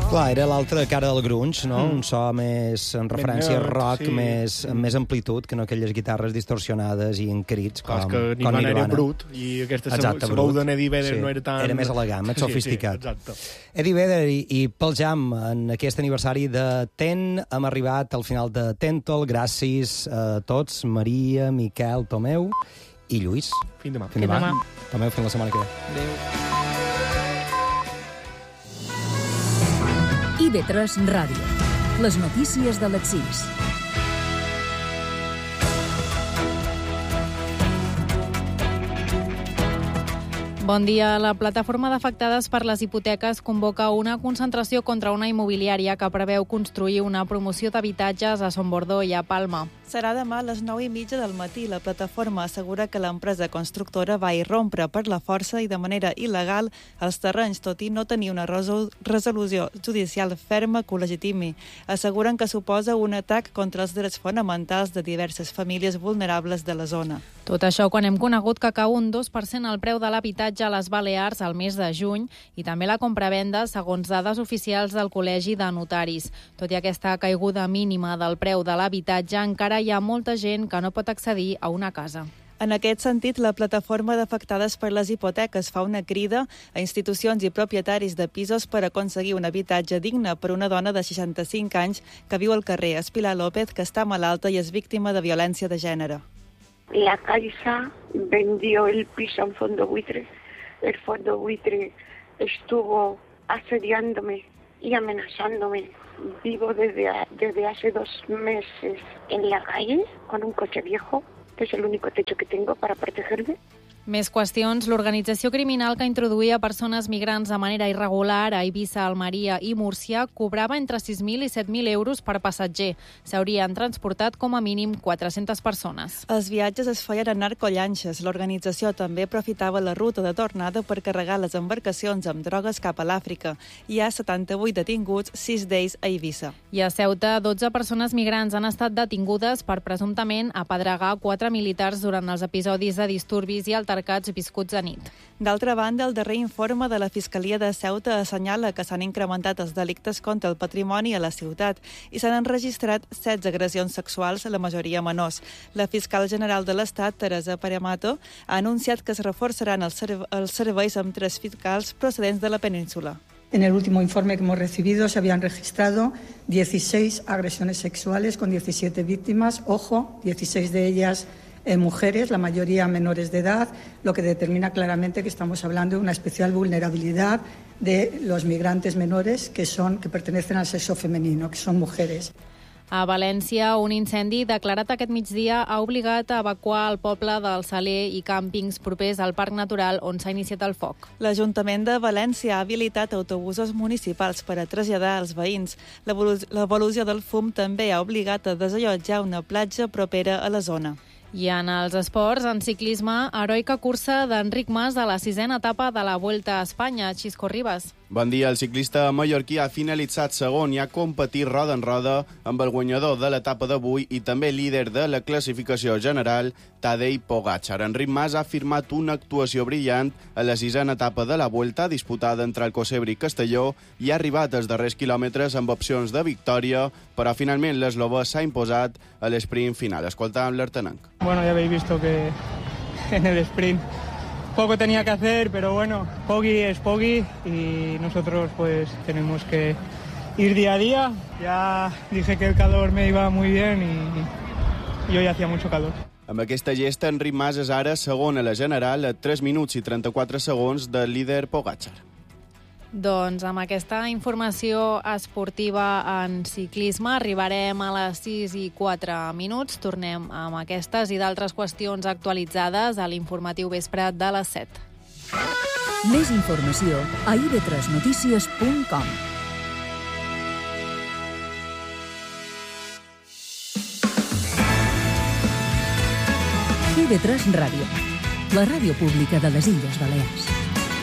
Clar, era l'altra cara del grunge, no? Un so més en referència al rock, amb més amplitud, que no aquelles guitarres distorsionades i en crits com Nirvana. És que Nirvana era brut, i aquesta sabó de Eddie Vedder no era tan... Era més elegant, més sofisticat. Exacte. Eddie Vedder i Pearl Jam, en aquest aniversari de Ten, hem arribat al final de Tentol. Gràcies a tots, Maria, Miquel, Tomeu i Lluís. Fins demà. Tomeu, fins la setmana que ve. Adéu. IB3 Ràdio. Les notícies de les 6. Bon dia. La plataforma d'afectades per les hipoteques convoca una concentració contra una immobiliària que preveu construir una promoció d'habitatges a Son Bordó i a Palma. Serà demà a les 9:30 del matí. La plataforma assegura que l'empresa constructora va irrompre per la força i de manera il·legal els terrenys, tot i no tenir una resolució judicial ferma que ho legitimi. Asseguren que suposa un atac contra els drets fonamentals de diverses famílies vulnerables de la zona. Tot això quan hem conegut que cau un 2% el preu de l'habitatge a les Balears al mes de juny i també la compravenda, segons dades oficials del Col·legi de Notaris. Tot i aquesta caiguda mínima del preu de l'habitatge, encara hi ha molta gent que no pot accedir a una casa. En aquest sentit, la plataforma d'afectades per les hipoteques fa una crida a institucions i propietaris de pisos per aconseguir un habitatge digne per una dona de 65 anys que viu al carrer Espilar López, que està malalta i és víctima de violència de gènere. La Caixa vendió el piso a un fondo buitre. El fondo buitre estuvo asediándome y amenazándome. Vivo desde hace 2 meses en la calle con un coche viejo, que es el único techo que tengo para protegerme. Més qüestions. L'organització criminal que introduïa persones migrants de manera irregular a Eivissa, Almeria i Múrcia cobrava entre 6.000 i 7.000 euros per passatger. S'haurien transportat com a mínim 400 persones. Els viatges es feien en narcollanxes. L'organització també aprofitava la ruta de tornada per carregar les embarcacions amb drogues cap a l'Àfrica. Hi ha 78 detinguts, 6 d'ells a Eivissa. I a Ceuta, 12 persones migrants han estat detingudes per presumptament apedregar 4 militars durant els episodis de disturbis i altercats viscuts a nit. D'altra banda, el darrer informe de la Fiscalia de Ceuta assenyala que s'han incrementat els delictes contra el patrimoni a la ciutat i s'han enregistrat 16 agressions sexuals, la majoria menors. La fiscal general de l'Estat, Teresa Paramato, ha anunciat que es reforçaran els serveis amb 3 fiscals procedents de la península. En el último informe que hemos recibido se habían registrado 16 agresiones sexuales con 17 víctimas, 16 de ellas mujeres, la mayoría menores de edad, lo que determina claramente que estamos hablando de una especial vulnerabilidad de los migrantes menores que pertenecen al sexo femenino, que son mujeres. A València, un incendi declarat aquest migdia ha obligat a evacuar el poble del Saler i càmpings propers al Parc Natural on s'ha iniciat el foc. L'Ajuntament de València ha habilitat autobusos municipals per a traslladar els veïns. L'evolució del fum també ha obligat a desallotjar una platja propera a la zona. I en els esports, en ciclisme, heroica cursa d'Enric Mas a la 6a etapa de la Vuelta a Espanya. Xisco Ribas. Bon dia. El ciclista mallorquí ha finalitzat segon i ha competit roda en roda amb el guanyador de l'etapa d'avui i també líder de la classificació general, Tadej Pogačar. Enric Mas ha firmat una actuació brillant a la 6a etapa de la Vuelta, disputada entre Alcocebre i Castelló, i ha arribat als darrers quilòmetres amb opcions de victòria, però finalment l'eslovè s'ha imposat a l'esprint final. Escoltàvem l'Artenanc. Bueno, ya habéis visto que en el sprint poco tenía que hacer, pero bueno, Poggi es Poggi y nosotros pues tenemos que ir día a día. Ya dije que el calor me iba muy bien y hoy hacía mucho calor. Amb aquesta gesta, Enric Mas és ara segon a la general a 3 minuts i 34 segons del líder Pogačar. Doncs amb aquesta informació esportiva en ciclisme arribarem a les 6:04. Tornem amb aquestes i d'altres qüestions actualitzades a l'informatiu vespre de les 7. Més informació a ib3notícies.com. IB3 Ràdio, la ràdio pública de les Illes Balears.